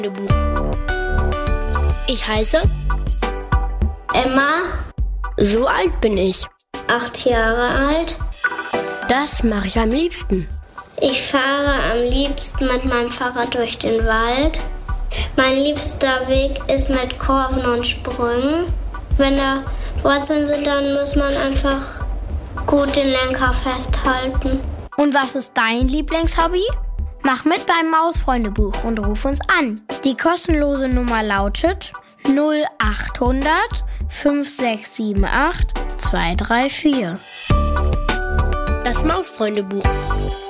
Ich heiße Emma, so alt bin ich. 8 Jahre alt. Das mache ich am liebsten. Ich fahre am liebsten mit meinem Fahrrad durch den Wald. Mein liebster Weg ist mit Kurven und Sprüngen. Wenn da Wurzeln sind, dann muss man einfach gut den Lenker festhalten. Und was ist dein Lieblingshobby? Mach mit beim Mausfreundebuch und ruf uns an. Die kostenlose Nummer lautet 0800 5678 234. Das Mausfreundebuch.